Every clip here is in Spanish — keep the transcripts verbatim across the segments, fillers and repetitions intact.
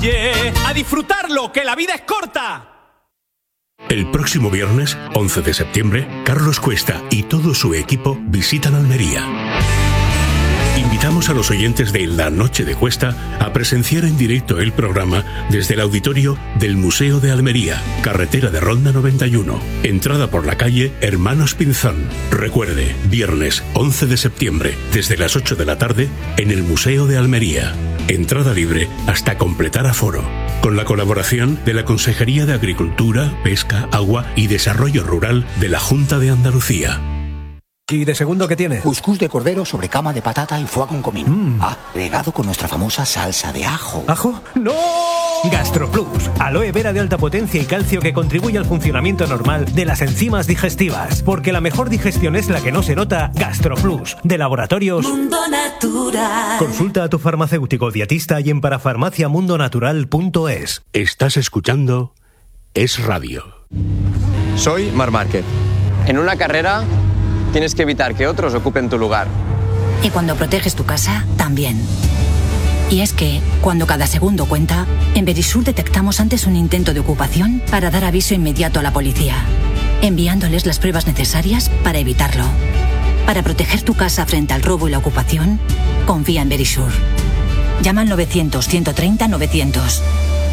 calle, a disfrutarlo, que la vida es corta. El próximo viernes, once de septiembre, Carlos Cuesta y todo su equipo visitan Almería. Invitamos a los oyentes de La Noche de Cuesta a presenciar en directo el programa desde el auditorio del Museo de Almería, carretera de Ronda noventa y uno, entrada por la calle Hermanos Pinzón. Recuerde, viernes once de septiembre, desde las ocho de la tarde, en el Museo de Almería. Entrada libre hasta completar aforo. Con la colaboración de la Consejería de Agricultura, Pesca, Agua y Desarrollo Rural de la Junta de Andalucía. ¿Y de segundo qué tiene? Cuscús de cordero sobre cama de patata y foie con comino. Mm. Ah, regado con nuestra famosa salsa de ajo. ¿Ajo? ¡No! GastroPlus, aloe vera de alta potencia y calcio que contribuye al funcionamiento normal de las enzimas digestivas. Porque la mejor digestión es la que no se nota. GastroPlus, de Laboratorios Mundo Natural. Consulta a tu farmacéutico dietista y en parafarmacia mundo natural punto es. Estás escuchando Es Radio. Soy Marc Márquez. En una carrera tienes que evitar que otros ocupen tu lugar. Y cuando proteges tu casa, también. Y es que, cuando cada segundo cuenta, en Verisur detectamos antes un intento de ocupación para dar aviso inmediato a la policía, enviándoles las pruebas necesarias para evitarlo. Para proteger tu casa frente al robo y la ocupación, confía en Verisur. Llama al novecientos, ciento treinta, novecientos.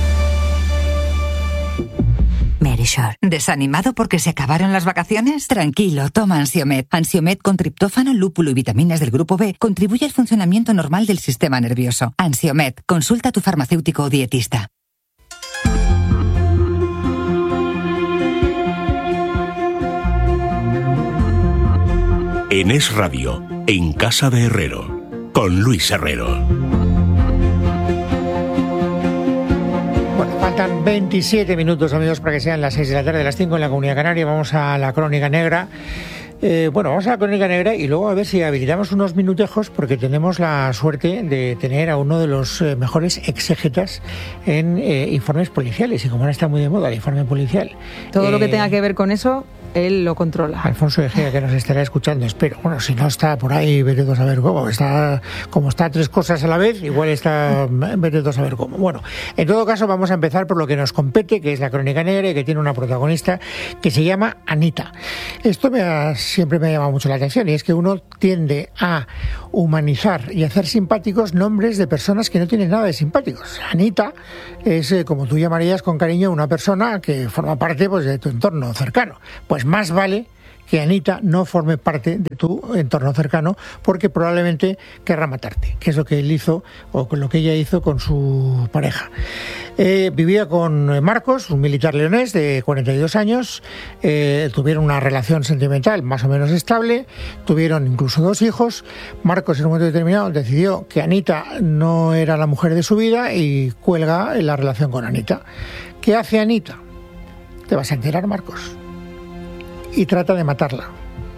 Verisur. ¿Desanimado porque se acabaron las vacaciones? Tranquilo, toma Ansiomed. Ansiomed con triptófano, lúpulo y vitaminas del grupo B contribuye al funcionamiento normal del sistema nervioso. Ansiomed. Consulta a tu farmacéutico o dietista. En Es Radio, en Casa de Herrero, con Luis Herrero. Faltan veintisiete minutos, amigos, para que sean las seis de la tarde, las cinco en la Comunidad Canaria. Vamos a la Crónica Negra. Eh, bueno, vamos a la Crónica Negra y luego a ver si habilitamos unos minutejos, porque tenemos la suerte de tener a uno de los eh, mejores exégetas en eh, informes policiales. Y como ahora está muy de moda el informe policial, todo eh, lo que tenga que ver con eso, él lo controla. Alfonso Egea, que nos estará escuchando, espero. Bueno, si no está por ahí, vete a saber cómo. Está, como está tres cosas a la vez, igual está, vete a saber cómo. Bueno, en todo caso, vamos a empezar por lo que nos compete, que es la Crónica Negra, y que tiene una protagonista que se llama Anita. Esto me ha, siempre me ha llamado mucho la atención, y es que uno tiende a humanizar y hacer simpáticos nombres de personas que no tienen nada de simpáticos. Anita es, eh, como tú llamarías con cariño, una persona que forma parte, pues, de tu entorno cercano. Pues más vale que Anita no forme parte de tu entorno cercano, porque probablemente querrá matarte, que es lo que él hizo, o lo que ella hizo con su pareja. Eh, vivía con Marcos, un militar leonés de cuarenta y dos años, eh, tuvieron una relación sentimental más o menos estable, tuvieron incluso dos hijos. Marcos en un momento determinado decidió que Anita no era la mujer de su vida y cuelga la relación con Anita. ¿Qué hace Anita? Te vas a enterar, Marcos. Y trata de matarla.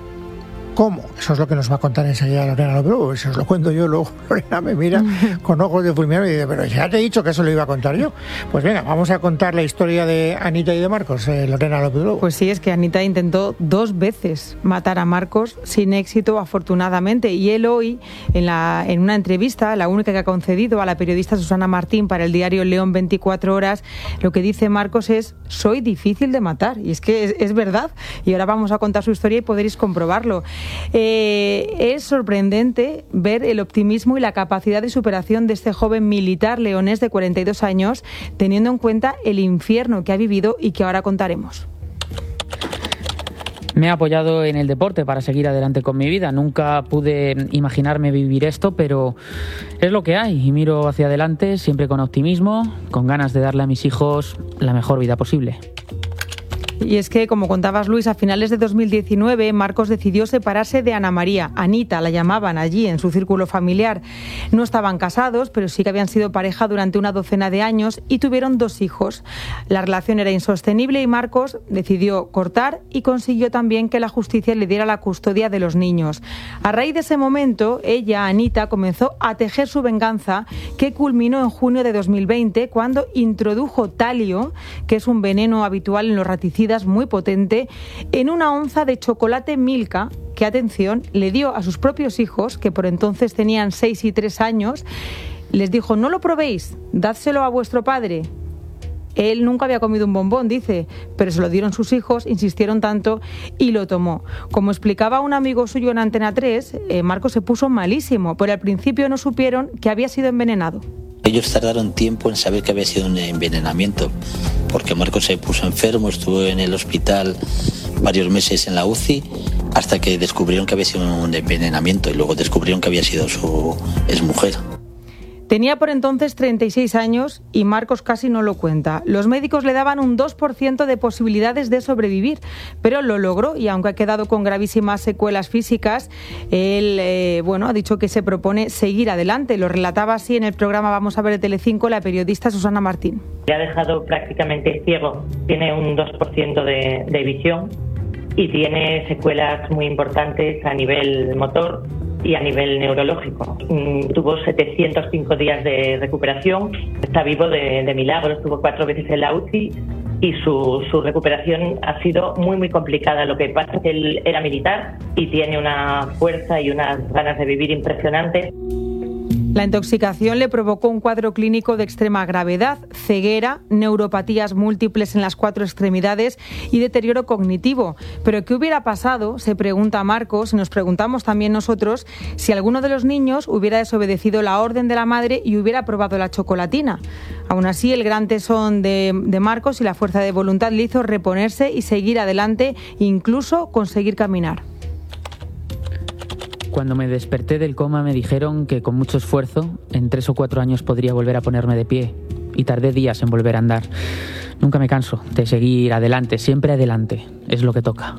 ¿Cómo? Eso es lo que nos va a contar enseguida Lorena López. Si os lo cuento yo, luego Lorena me mira con ojos de fulminador y dice, pero ya te he dicho que eso lo iba a contar yo. Pues venga, vamos a contar la historia de Anita y de Marcos, eh, Lorena López. Pues sí, es que Anita intentó dos veces matar a Marcos, sin éxito, afortunadamente. Y él hoy, en, la, en una entrevista, la única que ha concedido a la periodista Susana Martín para el diario León veinticuatro horas, lo que dice Marcos es, soy difícil de matar. Y es que es, es verdad. Y ahora vamos a contar su historia y podréis comprobarlo. Eh, es sorprendente ver el optimismo y la capacidad de superación de este joven militar leonés de cuarenta y dos años, teniendo en cuenta el infierno que ha vivido y que ahora contaremos. Me he apoyado en el deporte para seguir adelante con mi vida. Nunca pude imaginarme vivir esto, pero es lo que hay y miro hacia adelante siempre con optimismo, con ganas de darle a mis hijos la mejor vida posible. Y es que, como contabas, Luis, a finales de dos mil diecinueve, Marcos decidió separarse de Ana María. Anita la llamaban allí en su círculo familiar. No estaban casados, pero sí que habían sido pareja durante una docena de años y tuvieron dos hijos. La relación era insostenible y Marcos decidió cortar y consiguió también que la justicia le diera la custodia de los niños. A raíz de ese momento, ella, Anita, comenzó a tejer su venganza, que culminó en junio de dos mil veinte, cuando introdujo talio, que es un veneno habitual en los raticidas, muy potente, en una onza de chocolate Milka que, atención, le dio a sus propios hijos, que por entonces tenían seis y tres años, Les dijo: no lo probéis, dádselo a vuestro padre. Él nunca había comido un bombón, dice, pero se lo dieron sus hijos, insistieron tanto y lo tomó. Como explicaba un amigo suyo en Antena tres, eh, Marcos se puso malísimo, pero al principio no supieron que había sido envenenado. Ellos tardaron tiempo en saber que había sido un envenenamiento, porque Marcos se puso enfermo, estuvo en el hospital varios meses en la U C I, hasta que descubrieron que había sido un envenenamiento y luego descubrieron que había sido su exmujer. Tenía por entonces treinta y seis años y Marcos casi no lo cuenta. Los médicos le daban un dos por ciento de posibilidades de sobrevivir, pero lo logró y aunque ha quedado con gravísimas secuelas físicas, él eh, bueno, ha dicho que se propone seguir adelante. Lo relataba así en el programa Vamos a ver de Telecinco la periodista Susana Martín. Le ha dejado prácticamente ciego, tiene un dos por ciento de, de visión y tiene secuelas muy importantes a nivel motor y a nivel neurológico. Tuvo setecientos cinco días de recuperación, está vivo de, de milagro, estuvo cuatro veces en la U C I y su, su recuperación ha sido muy muy complicada. Lo que pasa es que él era militar y tiene una fuerza y unas ganas de vivir impresionantes. La intoxicación le provocó un cuadro clínico de extrema gravedad, ceguera, neuropatías múltiples en las cuatro extremidades y deterioro cognitivo. Pero ¿qué hubiera pasado? Se pregunta Marcos, y nos preguntamos también nosotros, si alguno de los niños hubiera desobedecido la orden de la madre y hubiera probado la chocolatina. Aún así, el gran tesón de, de Marcos y la fuerza de voluntad le hizo reponerse y seguir adelante, incluso conseguir caminar. Cuando me desperté del coma me dijeron que con mucho esfuerzo, en tres o cuatro años podría volver a ponerme de pie. Y tardé días en volver a andar. Nunca me canso de seguir adelante, siempre adelante. Es lo que toca.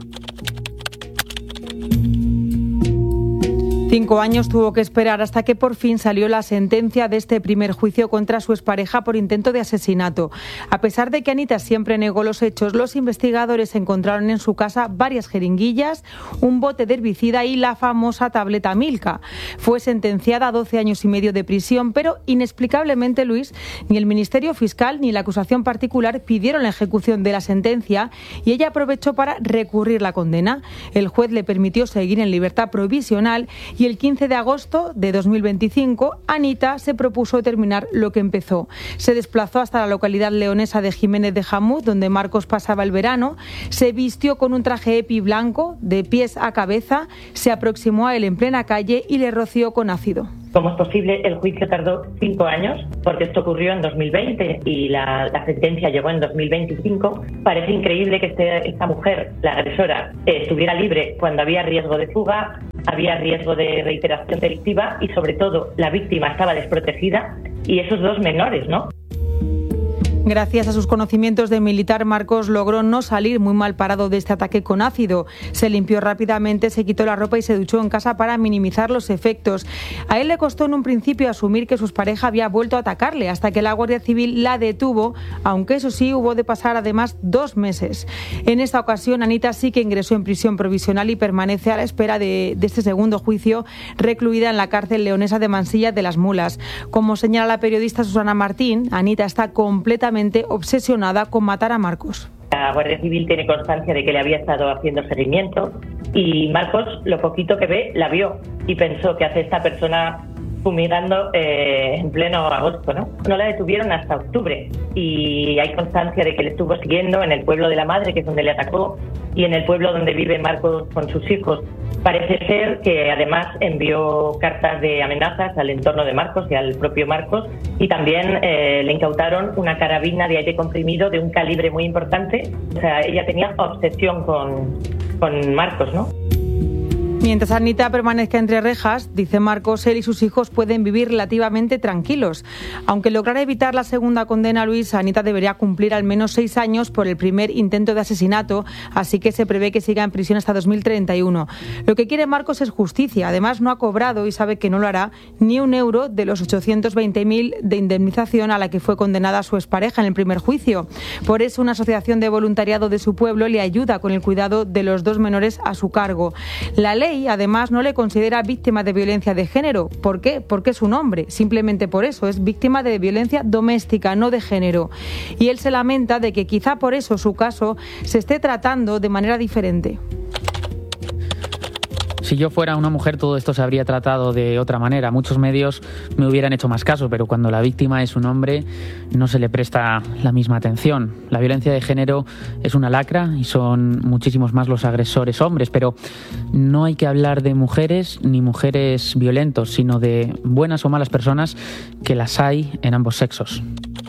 Cinco años tuvo que esperar hasta que por fin salió la sentencia de este primer juicio contra su expareja por intento de asesinato. A pesar de que Anita siempre negó los hechos, los investigadores encontraron en su casa varias jeringuillas, un bote de herbicida y la famosa tableta Milka. Fue sentenciada a doce años y medio de prisión, pero inexplicablemente, Luis, ni el Ministerio Fiscal ni la acusación particular pidieron la ejecución de la sentencia y ella aprovechó para recurrir la condena. El juez le permitió seguir en libertad provisional y el quince de agosto de dos mil veinticinco, Anita se propuso terminar lo que empezó. Se desplazó hasta la localidad leonesa de Jiménez de Jamuz, donde Marcos pasaba el verano, se vistió con un traje epi blanco, de pies a cabeza, se aproximó a él en plena calle y le roció con ácido. ¿Cómo es posible? El juicio tardó cinco años, porque esto ocurrió en dos mil veinte y la, la sentencia llegó en dos mil veinticinco. Parece increíble que este, esta mujer, la agresora, eh, estuviera libre cuando había riesgo de fuga, había riesgo de reiteración delictiva y, sobre todo, la víctima estaba desprotegida y esos dos menores, ¿no? Gracias a sus conocimientos de militar, Marcos logró no salir muy mal parado de este ataque con ácido. Se limpió rápidamente, se quitó la ropa y se duchó en casa para minimizar los efectos. A él le costó en un principio asumir que su pareja había vuelto a atacarle, hasta que la Guardia Civil la detuvo, aunque eso sí, hubo de pasar además dos meses. En esta ocasión, Anita sí que ingresó en prisión provisional y permanece a la espera de, de este segundo juicio, recluida en la cárcel leonesa de Mansilla de las Mulas. Como señala la periodista Susana Martín, Anita está completamente obsesionada con matar a Marcos. La Guardia Civil tiene constancia de que le había estado haciendo seguimiento y Marcos, lo poquito que ve, la vio y pensó: ¿qué hace esta persona fumigando eh, en pleno agosto, ¿no? No la detuvieron hasta octubre y hay constancia de que le estuvo siguiendo en el pueblo de la madre, que es donde le atacó, y en el pueblo donde vive Marcos con sus hijos. Parece ser que además envió cartas de amenazas al entorno de Marcos y al propio Marcos, y también eh, le incautaron una carabina de aire comprimido de un calibre muy importante. O sea, ella tenía obsesión con, con Marcos, ¿no? Mientras Anita permanezca entre rejas, dice Marcos, él y sus hijos pueden vivir relativamente tranquilos. Aunque lograra evitar la segunda condena, Luis, Anita debería cumplir al menos seis años por el primer intento de asesinato, así que se prevé que siga en prisión hasta dos mil treinta y uno. Lo que quiere Marcos es justicia. Además, no ha cobrado, y sabe que no lo hará, ni un euro de los ochocientos veinte mil de indemnización a la que fue condenada su expareja en el primer juicio. Por eso, una asociación de voluntariado de su pueblo le ayuda con el cuidado de los dos menores a su cargo. La ley además no le considera víctima de violencia de género. ¿Por qué? Porque es un hombre. Simplemente por eso es víctima de violencia doméstica, no de género. Y él se lamenta de que quizá por eso su caso se esté tratando de manera diferente. si yo fuera una mujer todo esto se habría tratado de otra manera. Muchos medios me hubieran hecho más caso, pero cuando la víctima es un hombre no se le presta la misma atención. La violencia de género es una lacra y son muchísimos más los agresores hombres, pero no hay que hablar de mujeres ni mujeres violentos, sino de buenas o malas personas, que las hay en ambos sexos.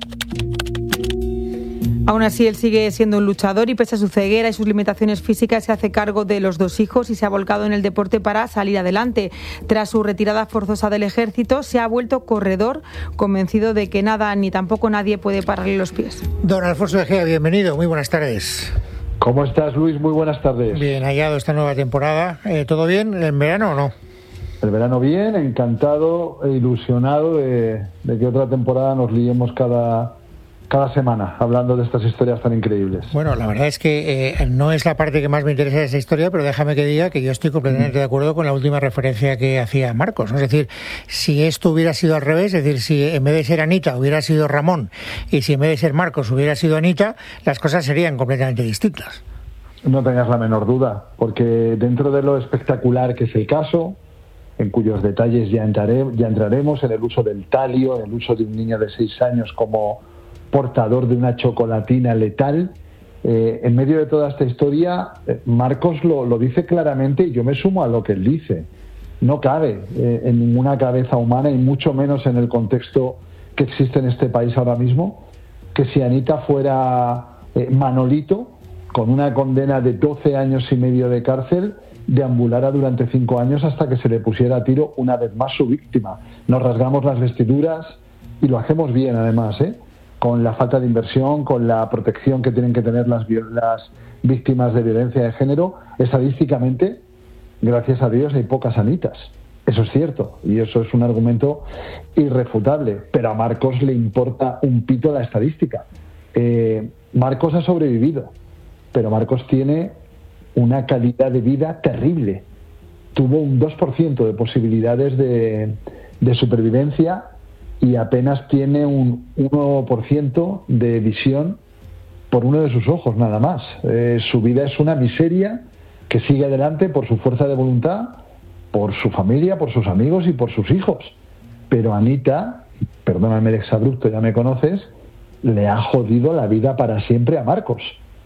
Aún así, él sigue siendo un luchador y pese a su ceguera y sus limitaciones físicas se hace cargo de los dos hijos y se ha volcado en el deporte para salir adelante. Tras su retirada forzosa del ejército, se ha vuelto corredor, convencido de que nada ni tampoco nadie puede pararle los pies. Don Alfonso de Gea, bienvenido, muy buenas tardes. ¿Cómo estás, Luis? Muy buenas tardes. Bien, hallado esta nueva temporada. Eh, ¿Todo bien en verano o no? El verano bien, encantado e ilusionado de, de que otra temporada nos liemos cada... cada semana, hablando de estas historias tan increíbles. Bueno, la verdad es que eh, no es la parte que más me interesa de esa historia, pero déjame que diga que yo estoy completamente de acuerdo con la última referencia que hacía Marcos, ¿no? Es decir, si esto hubiera sido al revés, es decir, si en vez de ser Anita hubiera sido Ramón y si en vez de ser Marcos hubiera sido Anita, las cosas serían completamente distintas. No tengas la menor duda, porque dentro de lo espectacular que es el caso, en cuyos detalles ya, entrare, ya entraremos, en el uso del talio, en el uso de un niño de seis años como portador de una chocolatina letal, eh, en medio de toda esta historia, eh, Marcos lo, lo dice claramente y yo me sumo a lo que él dice. No cabe eh, en ninguna cabeza humana y mucho menos en el contexto que existe en este país ahora mismo, que si Anita fuera eh, Manolito, con una condena de doce años y medio de cárcel, deambulara durante cinco años hasta que se le pusiera a tiro una vez más su víctima. Nos rasgamos las vestiduras y lo hacemos bien además, ¿eh? Con la falta de inversión, con la protección que tienen que tener las, las víctimas de violencia de género. Estadísticamente, gracias a Dios, hay pocas Anitas. Eso es cierto, y eso es un argumento irrefutable, pero a Marcos le importa un pito la estadística. Eh, Marcos ha sobrevivido, pero Marcos tiene una calidad de vida terrible. Tuvo un dos por ciento de posibilidades de, de supervivencia y apenas tiene un uno por ciento de visión por uno de sus ojos, nada más. Eh, su vida es una miseria que sigue adelante por su fuerza de voluntad, por su familia, por sus amigos y por sus hijos. Pero Anita, perdóname el exabrupto, ya me conoces, le ha jodido la vida para siempre a Marcos.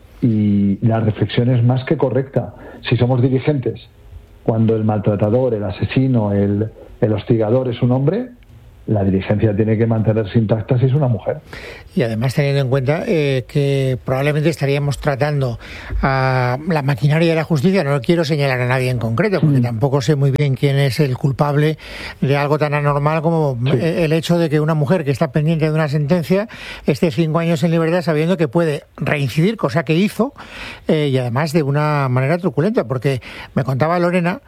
Y la reflexión es más que correcta. Si somos dirigentes, cuando el maltratador, el asesino, el, el hostigador es un hombre, la dirigencia tiene que mantenerse intacta si es una mujer. Y además teniendo en cuenta eh, que probablemente estaríamos tratando a la maquinaria de la justicia, no quiero señalar a nadie en concreto, porque mm. tampoco sé muy bien quién es el culpable de algo tan anormal como sí. el hecho de que una mujer que está pendiente de una sentencia esté cinco años en libertad sabiendo que puede reincidir, cosa que hizo, eh, y además de una manera truculenta, porque me contaba Lorena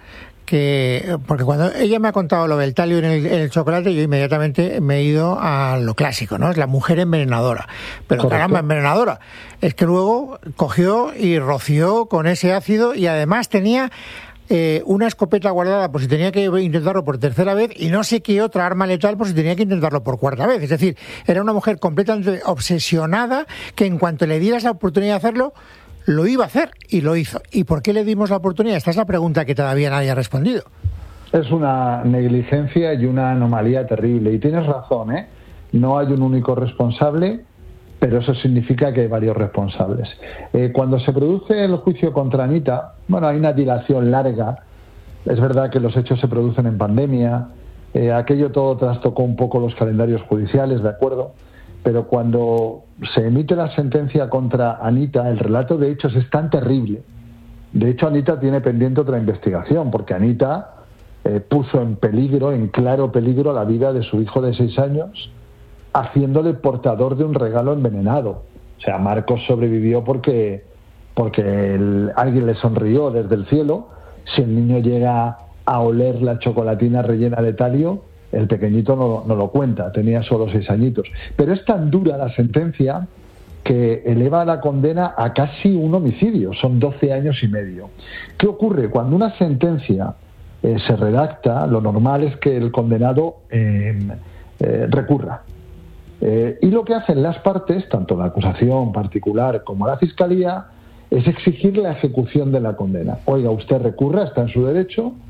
que, porque cuando ella me ha contado lo del talio en el, en el chocolate, yo inmediatamente me he ido a lo clásico, ¿no? Es la mujer envenenadora. Pero Correcto. Caramba, envenenadora. Es que luego cogió y roció con ese ácido y además tenía eh, una escopeta guardada por si tenía que intentarlo por tercera vez y no sé qué otra arma letal por si tenía que intentarlo por cuarta vez. Es decir, era una mujer completamente obsesionada que en cuanto le dieras la oportunidad de hacerlo, lo iba a hacer y lo hizo. ¿Y por qué le dimos la oportunidad? Esta es la pregunta que todavía nadie ha respondido. Es una negligencia y una anomalía terrible. Y tienes razón, ¿eh? No hay un único responsable, pero eso significa que hay varios responsables. Eh, cuando se produce el juicio contra Anita, bueno, hay una dilación larga. Es verdad que los hechos se producen en pandemia. Eh, aquello todo trastocó un poco los calendarios judiciales, ¿de acuerdo? Pero cuando se emite la sentencia contra Anita, el relato de hechos es tan terrible. De hecho, Anita tiene pendiente otra investigación, porque Anita eh, puso en peligro, en claro peligro, la vida de su hijo de seis años, haciéndole portador de un regalo envenenado. O sea, Marcos sobrevivió porque, porque el, alguien le sonrió desde el cielo. Si el niño llega a oler la chocolatina rellena de talio, el pequeñito no, no lo cuenta, tenía solo seis añitos. Pero es tan dura la sentencia que eleva la condena a casi un homicidio, son doce años y medio. ¿Qué ocurre? Cuando una sentencia eh, se redacta, lo normal es que el condenado eh, eh, recurra. Eh, y lo que hacen las partes, tanto la acusación particular como la fiscalía, es exigir la ejecución de la condena. Oiga, usted recurra, está en su derecho,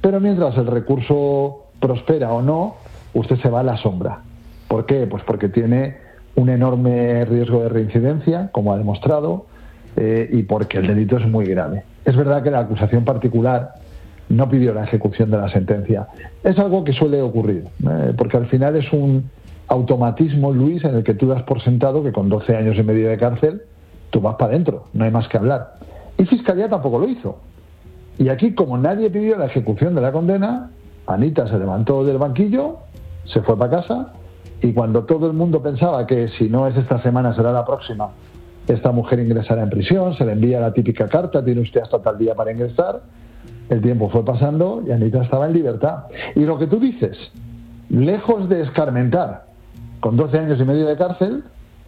Pero mientras el recurso prospera o no, usted se va a la sombra. ¿Por qué? Pues porque tiene un enorme riesgo de reincidencia, como ha demostrado, eh, y porque el delito es muy grave. Es verdad que la acusación particular no pidió la ejecución de la sentencia. Es algo que suele ocurrir, eh, porque al final es un automatismo, Luis, en el que tú das por sentado que con doce años y medio de cárcel tú vas para adentro, no hay más que hablar. Y Fiscalía tampoco lo hizo. Y aquí, como nadie pidió la ejecución de la condena, Anita se levantó del banquillo, se fue para casa, y cuando todo el mundo pensaba que si no es esta semana será la próxima, esta mujer ingresará en prisión, se le envía la típica carta, tiene usted hasta tal día para ingresar, el tiempo fue pasando y Anita estaba en libertad. Y lo que tú dices, lejos de escarmentar, con doce años y medio de cárcel,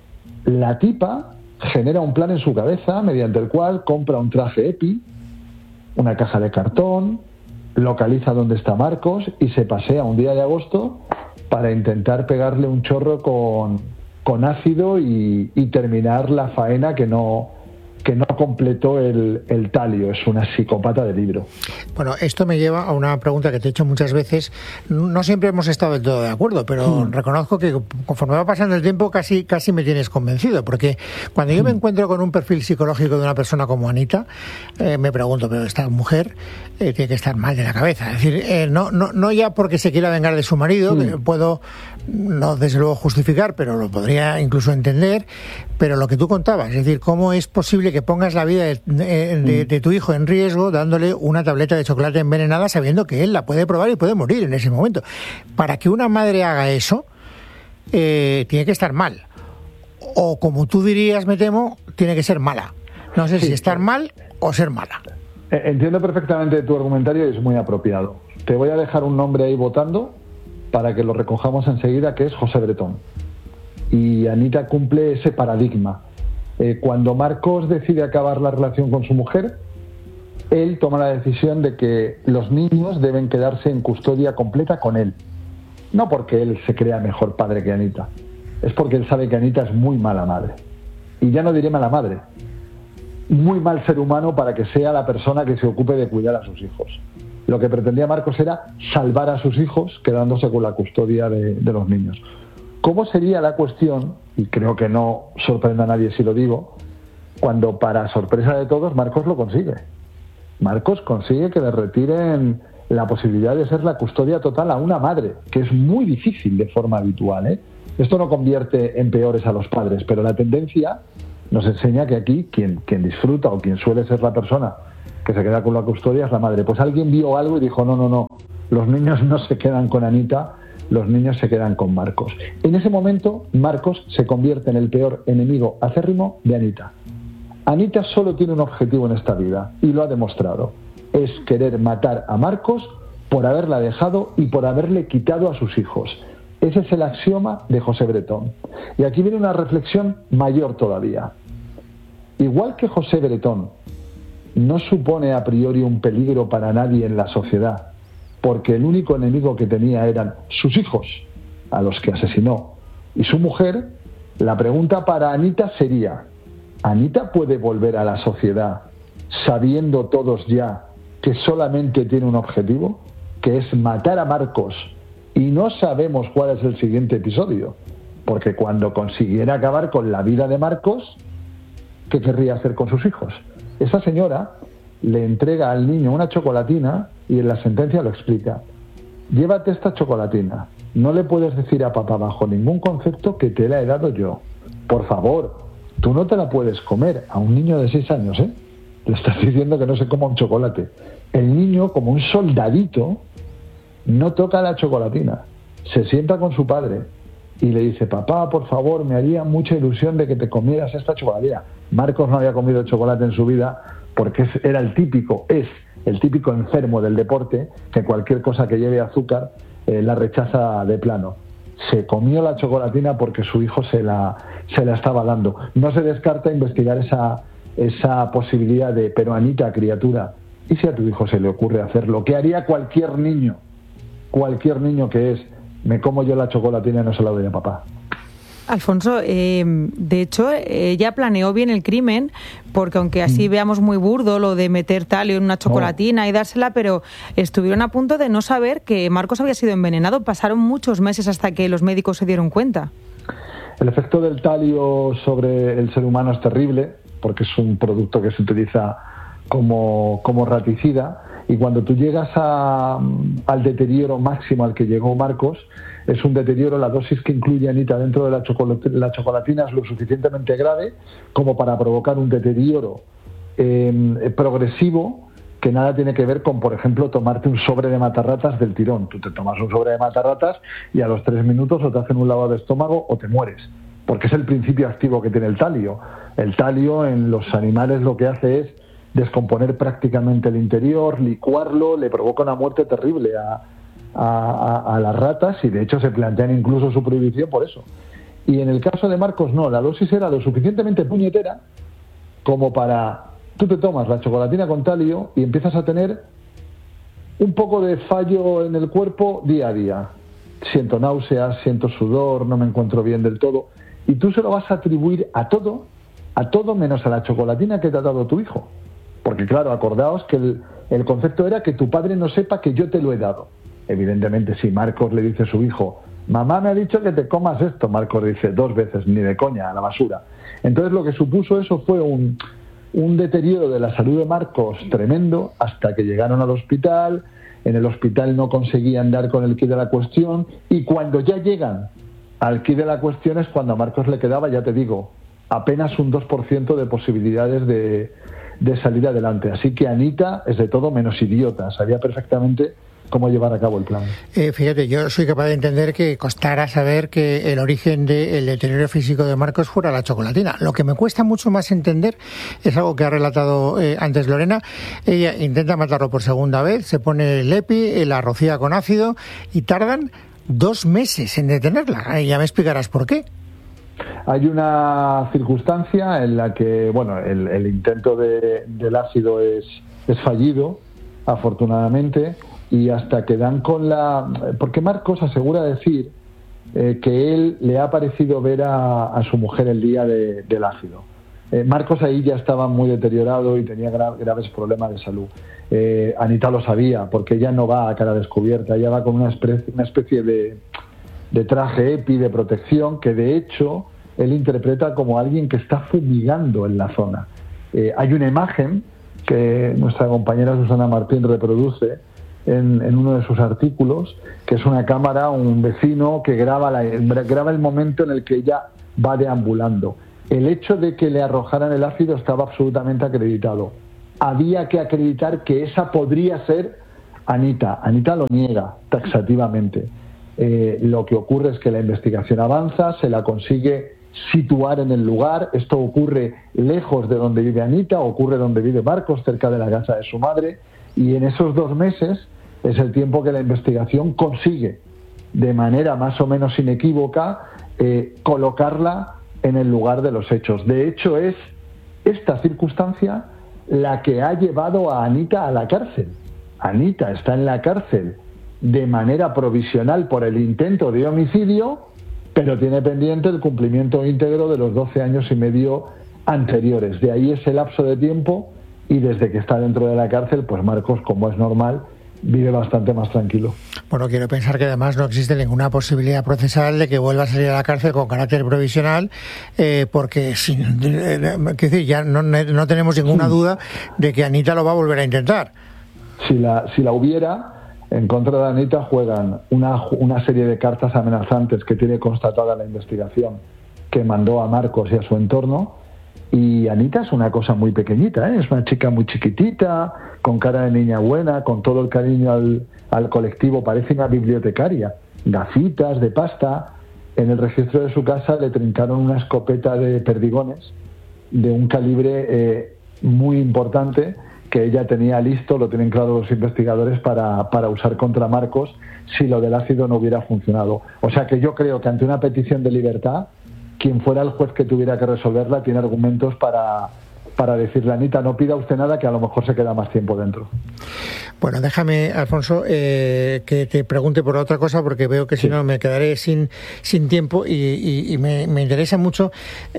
la tipa genera un plan en su cabeza mediante el cual compra un traje EPI, una caja de cartón, localiza dónde está Marcos y se pasea un día de agosto para intentar pegarle un chorro con, con ácido y, y terminar la faena que no, que no completó el, el talio. Es una psicópata de libro. Bueno, esto me lleva a una pregunta que te he hecho muchas veces. No siempre hemos estado del todo de acuerdo, pero mm. reconozco que conforme va pasando el tiempo casi, casi me tienes convencido, porque cuando yo mm. me encuentro con un perfil psicológico de una persona como Anita, eh, me pregunto, pero esta mujer eh, tiene que estar mal de la cabeza. Es decir, eh, no, no, no ya porque se quiera vengar de su marido, mm. que puedo, no desde luego justificar, pero lo podría incluso entender, pero lo que tú contabas, es decir, ¿cómo es posible que pongas la vida de, de, de, de tu hijo en riesgo dándole una tableta de chocolate envenenada sabiendo que él la puede probar y puede morir en ese momento? Para que una madre haga eso, eh, tiene que estar mal. O como tú dirías, me temo, tiene que ser mala. No sé sí, si estar mal o ser mala. Entiendo perfectamente tu argumentario y es muy apropiado. Te voy a dejar un nombre ahí votando para que lo recojamos enseguida, que es José Bretón. Y Anita cumple ese paradigma. Eh, cuando Marcos decide acabar la relación con su mujer, él toma la decisión de que los niños deben quedarse en custodia completa con él. No porque él se crea mejor padre que Anita, es porque él sabe que Anita es muy mala madre. Y ya no diré mala madre, muy mal ser humano para que sea la persona que se ocupe de cuidar a sus hijos. Lo que pretendía Marcos era salvar a sus hijos quedándose con la custodia de, de los niños. ¿Cómo sería la cuestión, y creo que no sorprende a nadie si lo digo, cuando para sorpresa de todos Marcos lo consigue? Marcos consigue que le retiren la posibilidad de ser la custodia total a una madre, que es muy difícil de forma habitual, ¿eh? Esto no convierte en peores a los padres, pero la tendencia nos enseña que aquí quien, quien disfruta o quien suele ser la persona que se queda con la custodia es la madre. Pues alguien vio algo y dijo, no, no, no, los niños no se quedan con Anita, los niños se quedan con Marcos. En ese momento, Marcos se convierte en el peor enemigo acérrimo de Anita. Anita solo tiene un objetivo en esta vida, y lo ha demostrado. Es querer matar a Marcos por haberla dejado y por haberle quitado a sus hijos. Ese es el axioma de José Bretón. Y aquí viene una reflexión mayor todavía. Igual que José Bretón no supone a priori un peligro para nadie en la sociedad, porque el único enemigo que tenía eran sus hijos, a los que asesinó, y su mujer, la pregunta para Anita sería, ¿Anita puede volver a la sociedad sabiendo todos ya que solamente tiene un objetivo, que es matar a Marcos, y no sabemos cuál es el siguiente episodio? Porque cuando consiguiera acabar con la vida de Marcos, ¿qué querría hacer con sus hijos? Esa señora le entrega al niño una chocolatina y en la sentencia lo explica. Llévate esta chocolatina. No le puedes decir a papá bajo ningún concepto que te la he dado yo. Por favor, tú no te la puedes comer a un niño de seis años, ¿eh? Le estás diciendo que no se coma un chocolate. El niño, como un soldadito, no toca la chocolatina. Se sienta con su padre y le dice, papá, por favor, me haría mucha ilusión de que te comieras esta chocolatina. Marcos no había comido chocolate en su vida porque era el típico, es el típico enfermo del deporte que cualquier cosa que lleve azúcar eh, la rechaza de plano. Se comió la chocolatina porque su hijo se la, se la estaba dando. No se descarta investigar esa, esa posibilidad de, pero Anita, criatura, ¿y si a tu hijo se le ocurre hacer lo que haría cualquier niño? Cualquier niño que es, me como yo la chocolatina y no se la doy a papá. Alfonso, eh, de hecho, ella planeó bien el crimen, porque aunque así mm. veamos muy burdo lo de meter talio en una chocolatina oh. y dársela, pero estuvieron a punto de no saber que Marcos había sido envenenado. Pasaron muchos meses hasta que los médicos se dieron cuenta. El efecto del talio sobre el ser humano es terrible, porque es un producto que se utiliza como, como raticida, y cuando tú llegas a, al deterioro máximo al que llegó Marcos, es un deterioro, la dosis que incluye Anita dentro de la, chocolat- la chocolatina es lo suficientemente grave como para provocar un deterioro eh, progresivo que nada tiene que ver con, por ejemplo, tomarte un sobre de matarratas del tirón. Tú te tomas un sobre de matarratas y a los tres minutos o te hacen un lavado de estómago o te mueres, porque es el principio activo que tiene el talio. El talio en los animales lo que hace es descomponer prácticamente el interior, licuarlo, le provoca una muerte terrible a, a, a, a las ratas, y de hecho se plantean incluso su prohibición por eso. Y en el caso de Marcos no, la dosis era lo suficientemente puñetera como para... Tú te tomas la chocolatina con talio y empiezas a tener un poco de fallo en el cuerpo día a día. Siento náuseas, siento sudor, no me encuentro bien del todo. Y tú se lo vas a atribuir a todo, a todo menos a la chocolatina que te ha dado tu hijo. Porque claro, acordaos que el, el concepto era que tu padre no sepa que yo te lo he dado. Evidentemente, si Marcos le dice a su hijo, mamá me ha dicho que te comas esto, Marcos dice dos veces, ni de coña, a la basura. Entonces lo que supuso eso fue un, un deterioro de la salud de Marcos tremendo, hasta que llegaron al hospital. En el hospital no conseguían dar con el quid de la cuestión, y cuando ya llegan al quid de la cuestión es cuando a Marcos le quedaba, ya te digo, apenas un dos por ciento de posibilidades de... de salir adelante. Así que Anita es de todo menos idiota, sabía perfectamente cómo llevar a cabo el plan. Eh, fíjate, yo soy capaz de entender que costara saber que el origen del deterioro físico de Marcos fuera la chocolatina. Lo que me cuesta mucho más entender es algo que ha relatado eh, antes Lorena. Ella intenta matarlo por segunda vez, se pone el EPI, la rocía con ácido y tardan dos meses en detenerla. Ya me explicarás por qué. Hay una circunstancia en la que, bueno, el, el intento de, del ácido es, es fallido, afortunadamente, y hasta que dan con la... Porque Marcos asegura decir eh, que él le ha parecido ver a, a su mujer el día de, del ácido. Eh, Marcos ahí ya estaba muy deteriorado y tenía gra- graves problemas de salud. Eh, Anita lo sabía, porque ella no va a cara descubierta, ella va con una especie, una especie de... de traje EPI de protección que de hecho él interpreta como alguien que está fumigando en la zona. Eh, hay una imagen que nuestra compañera Susana Martín reproduce en, en uno de sus artículos, que es una cámara, un vecino que graba, la, graba el momento en el que ella va deambulando. El hecho de que le arrojaran el ácido estaba absolutamente acreditado. Había que acreditar que esa podría ser Anita. Anita lo niega taxativamente. Eh, lo que ocurre es que la investigación avanza, se la consigue situar en el lugar. Esto ocurre lejos de donde vive Anita, ocurre donde vive Marcos, cerca de la casa de su madre, y en esos dos meses es el tiempo que la investigación consigue, de manera más o menos inequívoca, eh, colocarla en el lugar de los hechos. De hecho, es esta circunstancia la que ha llevado a Anita a la cárcel. Anita está en la cárcel de manera provisional por el intento de homicidio, pero tiene pendiente el cumplimiento íntegro de los doce años y medio anteriores. De ahí ese lapso de tiempo, y desde que está dentro de la cárcel, pues Marcos, como es normal, vive bastante más tranquilo. Bueno, quiero pensar que además no existe ninguna posibilidad procesal de que vuelva a salir a la cárcel con carácter provisional, eh, porque sin, eh, eh, decir, ya no, no tenemos ninguna sí. duda de que Anita lo va a volver a intentar. Si la, si la hubiera, en contra de Anita juegan una, una serie de cartas amenazantes que tiene constatada la investigación, que mandó a Marcos y a su entorno. Y Anita es una cosa muy pequeñita, ¿eh? Es una chica muy chiquitita, con cara de niña buena, con todo el cariño al, al colectivo, parece una bibliotecaria, gafitas de pasta. En el registro de su casa le trincaron una escopeta de perdigones de un calibre eh, muy importante, que ella tenía listo, lo tienen claro los investigadores, para, para usar contra Marcos si lo del ácido no hubiera funcionado. O sea que yo creo que ante una petición de libertad, quien fuera el juez que tuviera que resolverla tiene argumentos para, para decirle, Anita, no pida usted nada, que a lo mejor se queda más tiempo dentro. Bueno, déjame, Alfonso, eh, que te pregunte por otra cosa, porque veo que si sí. no me quedaré sin, sin tiempo y, y, y me, me interesa mucho.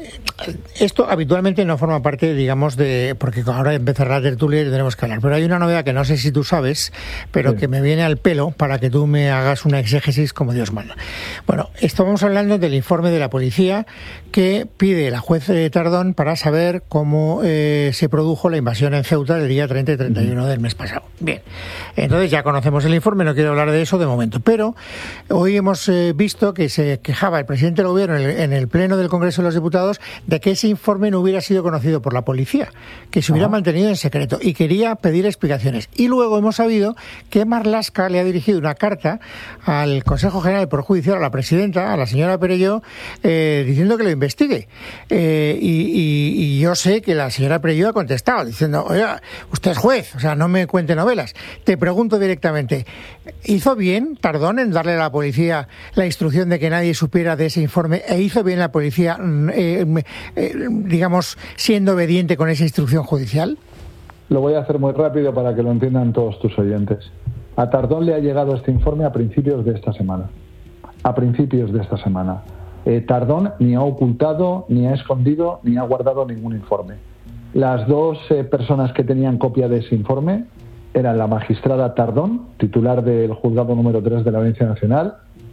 Esto habitualmente no forma parte, digamos, de... porque ahora empezará la tertulia y tenemos que hablar. Pero hay una novedad que no sé si tú sabes, pero sí. que me viene al pelo para que tú me hagas una exégesis como Dios manda. Bueno, estamos hablando del informe de la policía que pide la juez Tardón para saber cómo eh, se produjo la invasión en Ceuta el día treinta y treinta y uno del mes pasado. Bien, entonces ya conocemos el informe, no quiero hablar de eso de momento, pero hoy hemos eh, visto que se quejaba el presidente del gobierno en el, en el pleno del Congreso de los Diputados de que ese informe no hubiera sido conocido por la policía, que se hubiera Ajá. mantenido en secreto, y quería pedir explicaciones. Y luego hemos sabido que Marlaska le ha dirigido una carta al Consejo General del Poder Judicial, a la presidenta, a la señora Perelló, eh, diciendo que lo investigue. Eh, y, y, y yo sé que la señora Perelló ha contestado diciendo, oiga, usted es juez, o sea, no me cuente novelas. Te pregunto directamente, ¿hizo bien Tardón en darle a la policía la instrucción de que nadie supiera de ese informe? ¿E hizo bien la policía, eh, eh, digamos, siendo obediente con esa instrucción judicial? Lo voy a hacer muy rápido para que lo entiendan todos tus oyentes. A Tardón le ha llegado este informe a principios de esta semana. A principios de esta semana. Eh, Tardón ni ha ocultado, ni ha escondido, ni ha guardado ningún informe. Las dos eh, personas que tenían copia de ese informe eran la magistrada Tardón, titular del juzgado número tres de la Audiencia Nacional,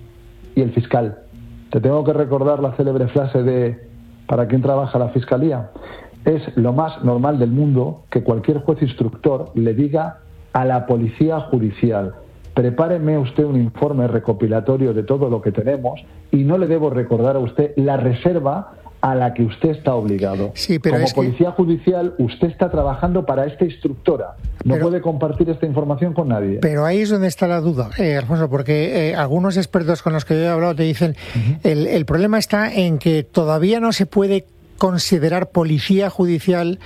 y el fiscal. Te tengo que recordar la célebre frase de ¿para quién trabaja la Fiscalía? Es lo más normal del mundo que cualquier juez instructor le diga a la policía judicial: prepáreme usted un informe recopilatorio de todo lo que tenemos, y no le debo recordar a usted la reserva a la que usted está obligado. Sí, pero Como es policía que... judicial, usted está trabajando para esta instructora. No pero... puede compartir esta información con nadie. Pero ahí es donde está la duda, eh, Alfonso, porque eh, algunos expertos con los que yo he hablado te dicen, uh-huh. el, el problema está en que todavía no se puede considerar policía judicial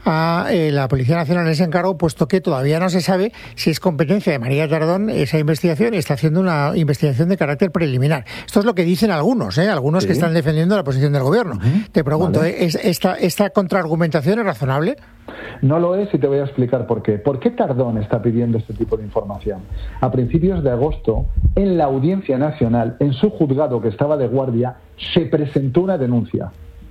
a eh, la Policía Nacional en ese encargo, puesto que todavía no se sabe si es competencia de María Tardón esa investigación, y está haciendo una investigación de carácter preliminar. Esto es lo que dicen algunos, ¿eh? algunos sí. que están defendiendo la posición del gobierno. Uh-huh. Te pregunto, vale. ¿es, esta, ¿esta contraargumentación es razonable? No lo es, y te voy a explicar por qué. ¿Por qué Tardón está pidiendo este tipo de información? A principios de agosto, en la Audiencia Nacional, en su juzgado que estaba de guardia, se presentó una denuncia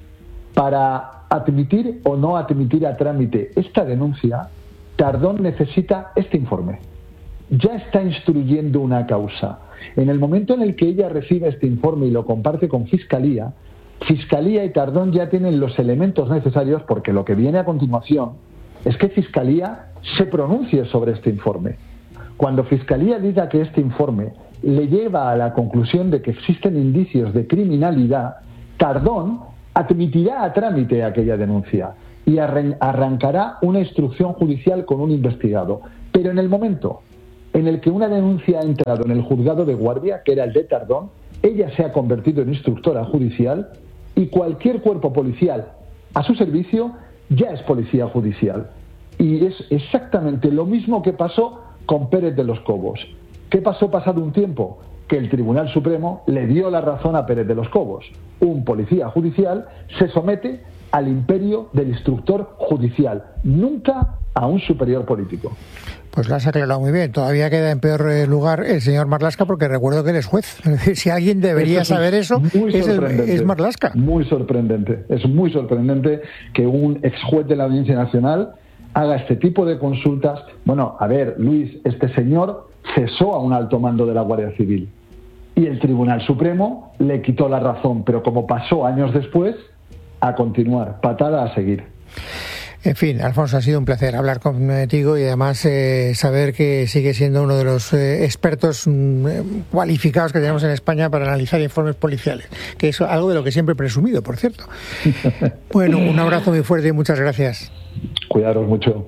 para admitir o no admitir a trámite esta denuncia. Tardón necesita este informe. Ya está instruyendo una causa. En el momento en el que ella recibe este informe y lo comparte con Fiscalía, Fiscalía y Tardón ya tienen los elementos necesarios, porque lo que viene a continuación es que Fiscalía se pronuncie sobre este informe. Cuando Fiscalía diga que este informe le lleva a la conclusión de que existen indicios de criminalidad, Tardón admitirá a trámite aquella denuncia y arrancará una instrucción judicial con un investigado. Pero en el momento en el que una denuncia ha entrado en el juzgado de guardia, que era el de Tardón, ella se ha convertido en instructora judicial, y cualquier cuerpo policial a su servicio ya es policía judicial. Y es exactamente lo mismo que pasó con Pérez de los Cobos. ¿Qué pasó pasado un tiempo? Que el Tribunal Supremo le dio la razón a Pérez de los Cobos. Un policía judicial se somete al imperio del instructor judicial, nunca a un superior político. Pues lo has aclarado muy bien. Todavía queda en peor lugar el señor Marlaska, porque recuerdo que él es juez. Si alguien debería eso saber eso, es, el, es Marlaska. Muy sorprendente. Es muy sorprendente que un ex juez de la Audiencia Nacional haga este tipo de consultas. Bueno, a ver, Luis, este señor cesó a un alto mando de la Guardia Civil y el Tribunal Supremo le quitó la razón, pero como pasó años después, a continuar, patada a seguir. En fin, Alfonso, ha sido un placer hablar contigo, y además eh, saber que sigue siendo uno de los eh, expertos eh, cualificados que tenemos en España para analizar informes policiales, que es algo de lo que siempre he presumido, por cierto. Bueno, un abrazo muy fuerte y muchas gracias. Cuidaros mucho.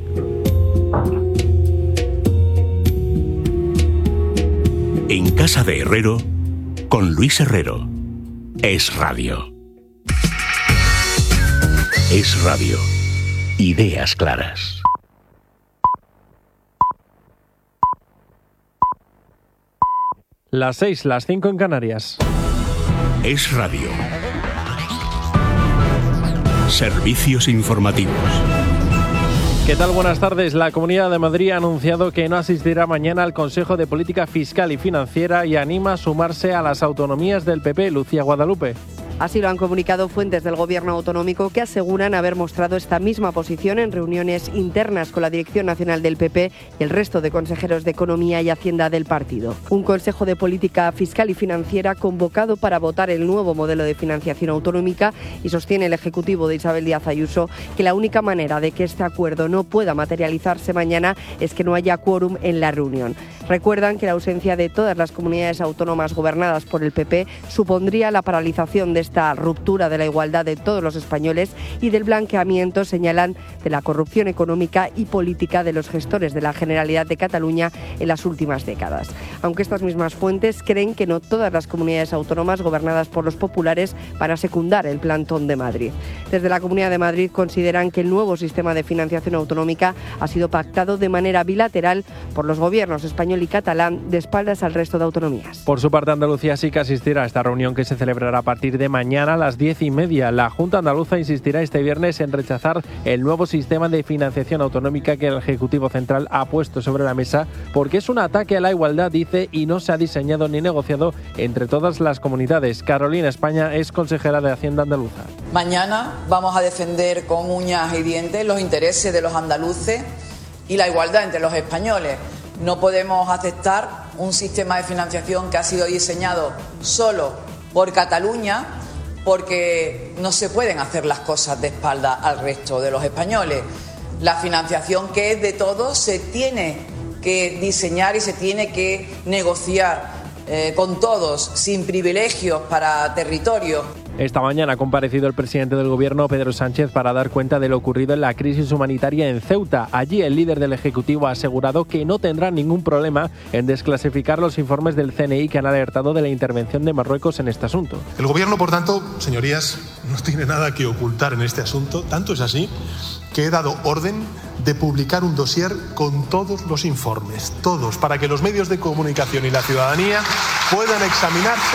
En Casa de Herrero, con Luis Herrero. Es Radio. Es Radio. Ideas claras. Las seis, las cinco en Canarias. Es Radio. Servicios informativos. ¿Qué tal? Buenas tardes. La Comunidad de Madrid ha anunciado que no asistirá mañana al Consejo de Política Fiscal y Financiera y anima a sumarse a las autonomías del P P. Lucía Guadalupe. Así lo han comunicado fuentes del Gobierno autonómico que aseguran haber mostrado esta misma posición en reuniones internas con la Dirección Nacional del P P y el resto de consejeros de Economía y Hacienda del partido. Un Consejo de Política Fiscal y Financiera convocado para votar el nuevo modelo de financiación autonómica, y sostiene el Ejecutivo de Isabel Díaz Ayuso que la única manera de que este acuerdo no pueda materializarse mañana es que no haya quórum en la reunión. Recuerdan que la ausencia de todas las comunidades autónomas gobernadas por el P P supondría la paralización de esta ruptura de la igualdad de todos los españoles y del blanqueamiento, señalan, de la corrupción económica y política de los gestores de la Generalidad de Cataluña en las últimas décadas. Aunque estas mismas fuentes creen que no todas las comunidades autónomas gobernadas por los populares van a secundar el plantón de Madrid. Desde la Comunidad de Madrid consideran que el nuevo sistema de financiación autonómica ha sido pactado de manera bilateral por los gobiernos español y catalán de espaldas al resto de autonomías. Por su parte, Andalucía sí que asistirá a esta reunión que se celebrará a partir de mañana a las diez y media. La Junta Andaluza insistirá este viernes en rechazar el nuevo sistema de financiación autonómica que el Ejecutivo Central ha puesto sobre la mesa porque es un ataque a la igualdad, dice, y no se ha diseñado ni negociado entre todas las comunidades. Carolina España es consejera de Hacienda andaluza. Mañana vamos a defender con uñas y dientes los intereses de los andaluces y la igualdad entre los españoles. No podemos aceptar un sistema de financiación que ha sido diseñado solo por Cataluña, porque no se pueden hacer las cosas de espalda al resto de los españoles. La financiación, que es de todos, se tiene que diseñar y se tiene que negociar eh, con todos, sin privilegios para territorios. Esta mañana ha comparecido el presidente del Gobierno, Pedro Sánchez, para dar cuenta de lo ocurrido en la crisis humanitaria en Ceuta. Allí el líder del Ejecutivo ha asegurado que no tendrá ningún problema en desclasificar los informes del C N I que han alertado de la intervención de Marruecos en este asunto. El Gobierno, por tanto, señorías, no tiene nada que ocultar en este asunto. Tanto es así que he dado orden de publicar un dossier con todos los informes, todos, para que los medios de comunicación y la ciudadanía puedan examinarse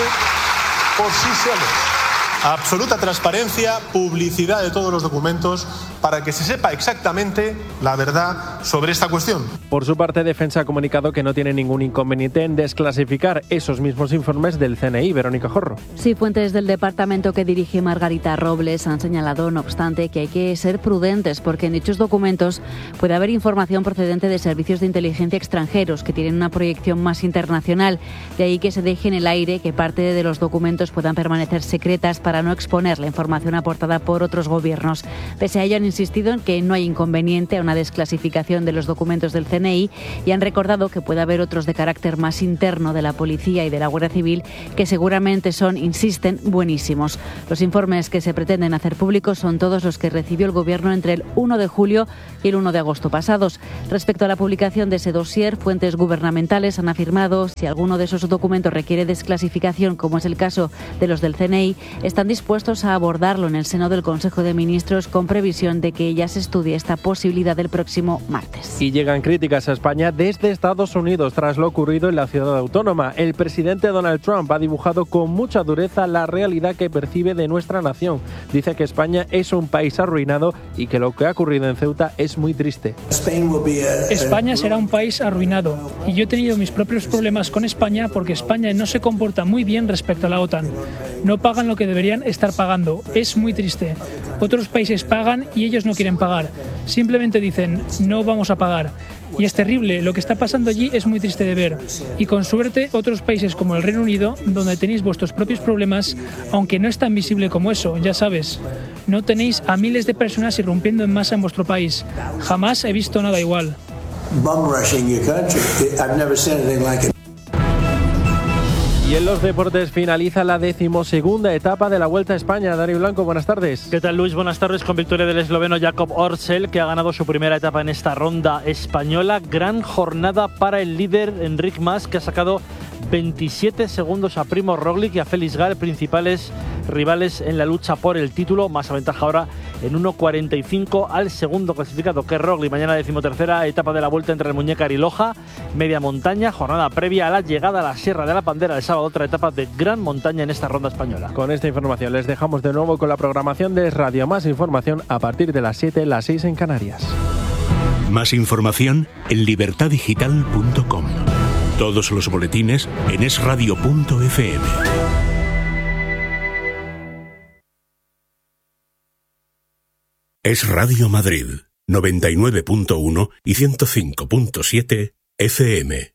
por sí solos. Absoluta transparencia, publicidad de todos los documentos para que se sepa exactamente la verdad sobre esta cuestión. Por su parte, Defensa ha comunicado que no tiene ningún inconveniente en desclasificar esos mismos informes del C N I. Verónica Jorro. Sí, fuentes del departamento que dirige Margarita Robles han señalado, no obstante, que hay que ser prudentes porque en dichos documentos puede haber información procedente de servicios de inteligencia extranjeros que tienen una proyección más internacional. De ahí que se deje en el aire que parte de los documentos puedan permanecer secretas para no exponer la información aportada por otros gobiernos. Pese a ello, han insistido en que no hay inconveniente a una desclasificación de los documentos del C N I y han recordado que puede haber otros de carácter más interno de la Policía y de la Guardia Civil que seguramente son, insisten, buenísimos. Los informes que se pretenden hacer públicos son todos los que recibió el Gobierno entre el uno de julio y el uno de agosto pasados. Respecto a la publicación de ese dossier, fuentes gubernamentales han afirmado si alguno de esos documentos requiere desclasificación, como es el caso de los del C N I, están dispuestos a abordarlo en el seno del Consejo de Ministros con previsión de que ya se estudie esta posibilidad el próximo martes. Y llegan críticas a España desde Estados Unidos tras lo ocurrido en la ciudad autónoma. El presidente Donald Trump ha dibujado con mucha dureza la realidad que percibe de nuestra nación. Dice que España es un país arruinado y que lo que ha ocurrido en Ceuta es muy triste. España será un país arruinado y yo he tenido mis propios problemas con España porque España no se comporta muy bien respecto a la OTAN. No pagan lo que deberían estar pagando. Es muy triste. Otros países pagan y ellos no quieren pagar. Simplemente dicen, no vamos a pagar. Y es terrible. Lo que está pasando allí es muy triste de ver. Y con suerte, otros países como el Reino Unido, donde tenéis vuestros propios problemas, aunque no es tan visible como eso, ya sabes. No tenéis a miles de personas irrumpiendo en masa en vuestro país. Jamás he visto nada igual. Y en los deportes finaliza la decimosegunda etapa de la Vuelta a España. Dani Blanco, buenas tardes. ¿Qué tal, Luis? Buenas tardes. Con victoria del esloveno Jakob Orsel, que ha ganado su primera etapa en esta ronda española. Gran jornada para el líder Enric Mas, que ha sacado veintisiete segundos a Primo Roglic y a Félix Gall, principales rivales en la lucha por el título. Más aventaja ahora en uno cuarenta y cinco al segundo clasificado, que es Roglic. Mañana decimotercera etapa de la Vuelta entre Almuñécar y Loja, media montaña, jornada previa a la llegada a la Sierra de la Pandera el sábado, otra etapa de gran montaña en esta ronda española. Con esta información les dejamos de nuevo con la programación de Es Radio. Más información a partir de las siete, las seis en Canarias. Más información en libertad digital punto com. Todos los boletines en es radio punto efe eme. Es Radio Madrid, noventa y nueve punto uno y ciento cinco punto siete efe eme.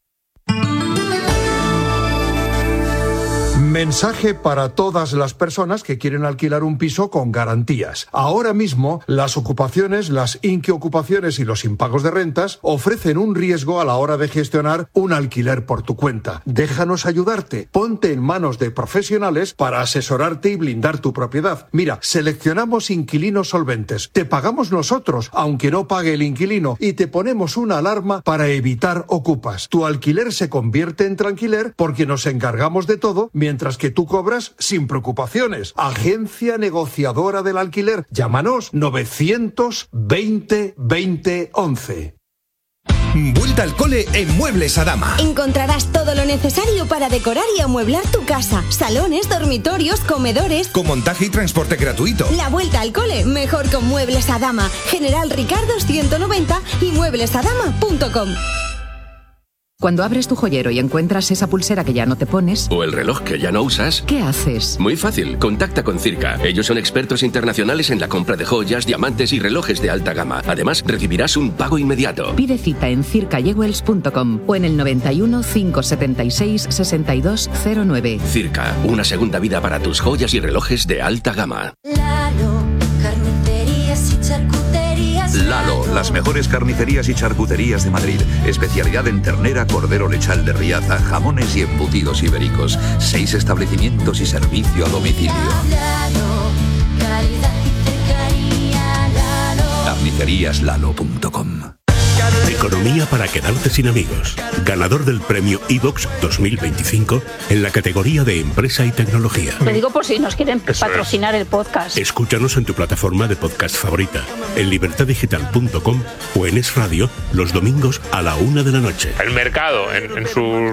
Mensaje para todas las personas que quieren alquilar un piso con garantías. Ahora mismo, las ocupaciones, las inquiocupaciones y los impagos de rentas ofrecen un riesgo a la hora de gestionar un alquiler por tu cuenta. Déjanos ayudarte. Ponte en manos de profesionales para asesorarte y blindar tu propiedad. Mira, seleccionamos inquilinos solventes. Te pagamos nosotros, aunque no pague el inquilino, y te ponemos una alarma para evitar ocupas. Tu alquiler se convierte en tranquiler porque nos encargamos de todo, mientras que tú cobras sin preocupaciones. Agencia negociadora del alquiler. Llámanos novecientos veinte veinte once. Vuelta al cole en Muebles Adama. Encontrarás todo lo necesario para decorar y amueblar tu casa. Salones, dormitorios, comedores. Con montaje y transporte gratuito. La vuelta al cole mejor con Muebles Adama. General Ricardo ciento noventa y muebles adama punto com. Cuando abres tu joyero y encuentras esa pulsera que ya no te pones, o el reloj que ya no usas, ¿qué haces? Muy fácil, contacta con Circa. Ellos son expertos internacionales en la compra de joyas, diamantes y relojes de alta gama. Además, recibirás un pago inmediato. Pide cita en circa jewels punto com o en el noventa y uno, cinco setenta y seis, sesenta y dos cero nueve. Circa, una segunda vida para tus joyas y relojes de alta gama. Lalo, carnicerías y charcuterías. Lalo, las mejores carnicerías y charcuterías de Madrid. Especialidad en ternera, cordero lechal de Riaza, jamones y embutidos ibéricos. Seis establecimientos y servicio a domicilio. Lalo, calidad y cercanía. Lalo. carnicerías lalo punto com. Economía para quedarte sin amigos. Ganador del premio iVox dos mil veinticinco en la categoría de empresa y tecnología. Lo digo por si nos quieren Eso patrocinar es. el podcast. Escúchanos en tu plataforma de podcast favorita, en libertad digital punto com o en Es Radio los domingos a la una de la noche. El mercado en, en su...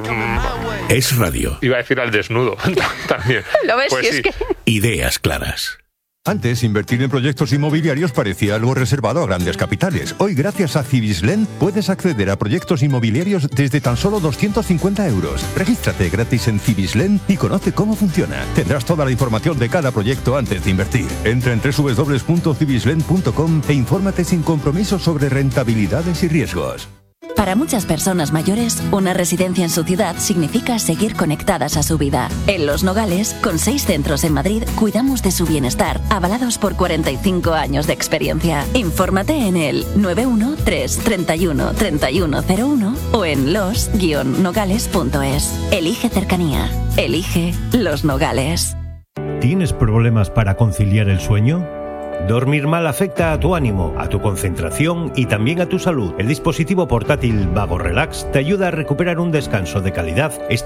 Es Radio. Iba a decir al desnudo también. ¿Lo ves? Pues si sí. es que... Ideas claras. Antes, invertir en proyectos inmobiliarios parecía algo reservado a grandes capitales. Hoy, gracias a Cibislen, puedes acceder a proyectos inmobiliarios desde tan solo doscientos cincuenta euros. Regístrate gratis en Cibislen y conoce cómo funciona. Tendrás toda la información de cada proyecto antes de invertir. Entra en doble u doble u doble u punto cibislen punto com e infórmate sin compromiso sobre rentabilidades y riesgos. Para muchas personas mayores, una residencia en su ciudad significa seguir conectadas a su vida. En Los Nogales, con seis centros en Madrid, cuidamos de su bienestar, avalados por cuarenta y cinco años de experiencia. Infórmate en el nueve uno tres, treinta y uno, treinta y uno cero uno o en los guion nogales punto es. Elige cercanía. Elige Los Nogales. ¿Tienes problemas para conciliar el sueño? Dormir mal afecta a tu ánimo, a tu concentración y también a tu salud. El dispositivo portátil Vago Relax te ayuda a recuperar un descanso de calidad.